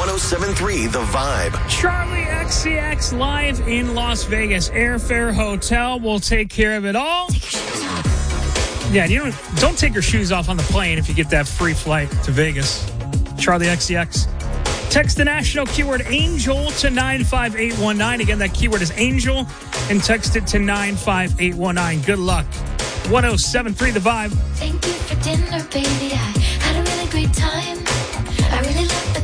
107.3 The Vibe. Charlie XCX live in Las Vegas. Airfare Hotel will take care of it all. Yeah, don't take your shoes off on the plane if you get that free flight to Vegas. Charlie XCX. Text the national keyword ANGEL to 95819. Again, that keyword is ANGEL, and text it to 95819. Good luck. 107.3 The Vibe. Thank you for dinner, baby. I had a really great time. I really love the